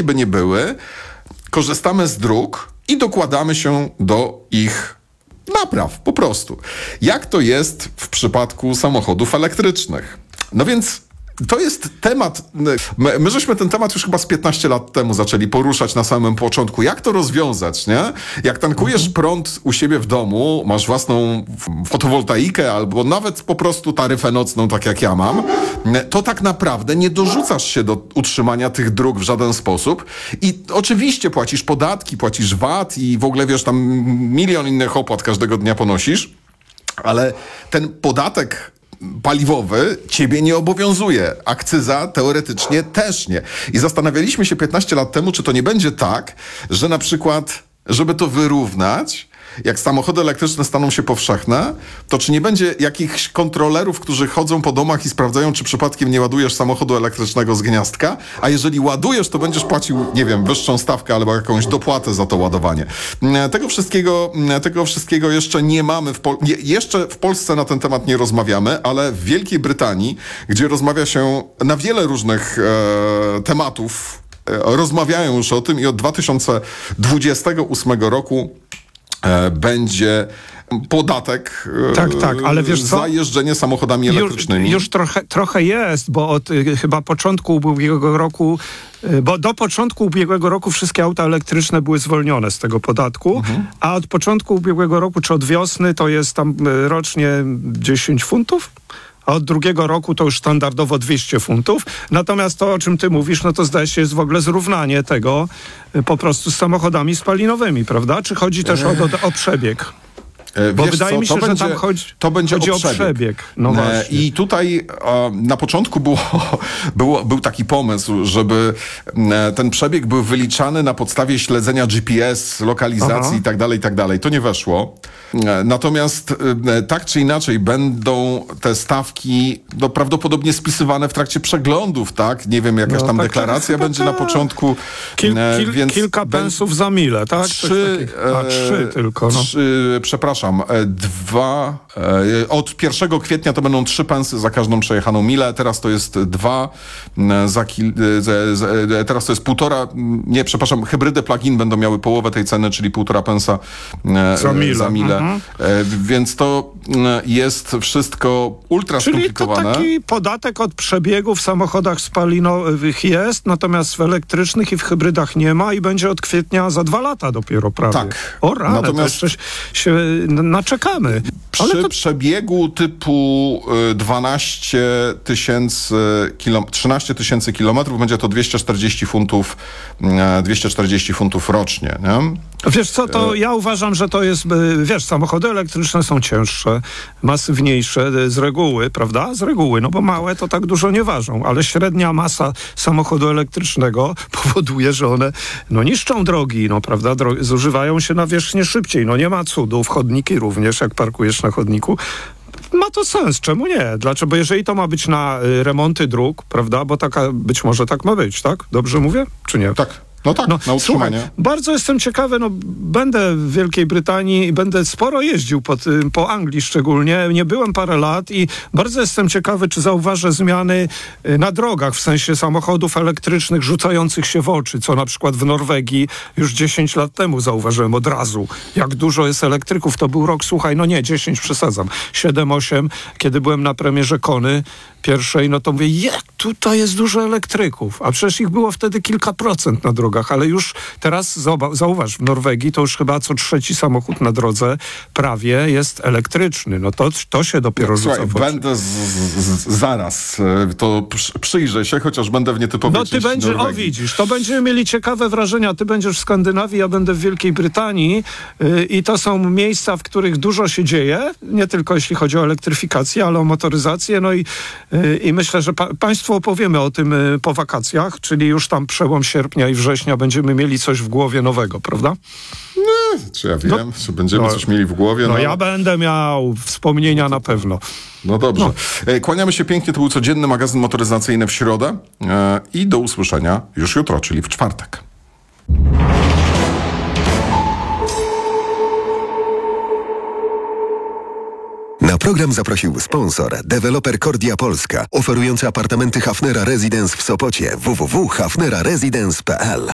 jakie by nie były, korzystamy z dróg i dokładamy się do ich napraw, po prostu. Jak to jest w przypadku samochodów elektrycznych? No więc to jest temat, my żeśmy ten temat już chyba z 15 lat temu zaczęli poruszać na samym początku. Jak to rozwiązać, nie? Jak tankujesz prąd u siebie w domu, masz własną fotowoltaikę albo nawet po prostu taryfę nocną, tak jak ja mam, to tak naprawdę nie dorzucasz się do utrzymania tych dróg w żaden sposób i oczywiście płacisz podatki, płacisz VAT i w ogóle wiesz, tam milion innych opłat każdego dnia ponosisz, ale ten podatek paliwowy ciebie nie obowiązuje. Akcyza teoretycznie też nie. I zastanawialiśmy się 15 lat temu, czy to nie będzie tak, że na przykład, żeby to wyrównać, jak samochody elektryczne staną się powszechne, to czy nie będzie jakichś kontrolerów, którzy chodzą po domach i sprawdzają, czy przypadkiem nie ładujesz samochodu elektrycznego z gniazdka, a jeżeli ładujesz, to będziesz płacił, nie wiem, wyższą stawkę albo jakąś dopłatę za to ładowanie. Tego wszystkiego jeszcze nie mamy. Jeszcze w Polsce na ten temat nie rozmawiamy, ale w Wielkiej Brytanii, gdzie rozmawia się na wiele różnych tematów, rozmawiają już o tym i od 2028 roku będzie podatek ale wiesz co? za jeżdżenie samochodami elektrycznymi. Już trochę jest, bo od chyba początku ubiegłego roku, bo do początku ubiegłego roku wszystkie auta elektryczne były zwolnione z tego podatku, a od początku ubiegłego roku, czy od wiosny, to jest tam rocznie 10 funtów? A od drugiego roku to już standardowo 200 funtów. Natomiast to, o czym ty mówisz, no to zdaje się jest w ogóle zrównanie tego po prostu z samochodami spalinowymi, prawda? Czy chodzi też o przebieg? Bo wydaje mi się, że tam chodzi o przebieg. No właśnie. I tutaj na początku był taki pomysł, żeby ten przebieg był wyliczany na podstawie śledzenia GPS, lokalizacji i tak dalej. To nie weszło. Natomiast tak czy inaczej będą te stawki prawdopodobnie spisywane w trakcie przeglądów, tak? Nie wiem, jakaś tam deklaracja będzie na początku. Więc kilka pensów za milę, tak? 3 tylko. No. Przepraszam. Od 1 kwietnia to będą 3 pensy za każdą przejechaną milę, teraz to jest 2 teraz to jest 1,5, hybrydy plug-in będą miały połowę tej ceny, czyli 1,5 pensa za milę. Więc to jest wszystko ultra skomplikowane. Czyli to taki podatek od przebiegu w samochodach spalinowych jest, natomiast w elektrycznych i w hybrydach nie ma i będzie od kwietnia za 2 lata dopiero prawie. Tak. O rany, natomiast to jeszcze się naczekamy. Przy przebiegu typu 13 tysięcy kilometrów będzie to 240 funtów rocznie. Nie? Wiesz co, to ja uważam, że to jest, samochody elektryczne są cięższe, masywniejsze z reguły, prawda? Z reguły, no bo małe to tak dużo nie ważą, ale średnia masa samochodu elektrycznego powoduje, że one niszczą drogi, prawda? Zużywają się nawierzchnię szybciej, nie ma cudów, chodniki również, jak parkujesz na chodniku. Ma to sens, czemu nie? Dlaczego? Bo jeżeli to ma być na remonty dróg, prawda? Bo być może tak ma być, tak? Dobrze mówię? Czy nie? Tak. Na utrzymanie. Słuchaj, bardzo jestem ciekawy, będę w Wielkiej Brytanii i będę sporo jeździł po Anglii szczególnie. Nie byłem parę lat i bardzo jestem ciekawy, czy zauważę zmiany na drogach, w sensie samochodów elektrycznych rzucających się w oczy, co na przykład w Norwegii już 10 lat temu zauważyłem od razu. Jak dużo jest elektryków. To był rok, słuchaj, 10 przesadzam, 7-8, kiedy byłem na premierze Kony pierwszej, to mówię, tutaj jest dużo elektryków, a przecież ich było wtedy kilka procent na drogach, ale już teraz zauważ, w Norwegii to już chyba co 3 samochód na drodze prawie jest elektryczny. To się dopiero rzuca w oczy. Będę zaraz, to przyjrzę się, chociaż będę w nietypowej części Norwegii. Widzisz, to będziemy mieli ciekawe wrażenia. Ty będziesz w Skandynawii, ja będę w Wielkiej Brytanii i to są miejsca, w których dużo się dzieje, nie tylko jeśli chodzi o elektryfikację, ale o motoryzację, i myślę, że Państwu opowiemy o tym po wakacjach, czyli już tam przełom sierpnia i września będziemy mieli coś w głowie nowego, prawda? Czy ja wiem, czy będziemy coś mieli w głowie? Ja będę miał wspomnienia na pewno. No dobrze. Kłaniamy się pięknie, to był codzienny magazyn motoryzacyjny w środę i do usłyszenia już jutro, czyli w czwartek. Na program zaprosił sponsor, deweloper Kordia Polska, oferujący apartamenty Hafnera Residence w Sopocie. www.hafneraresidence.pl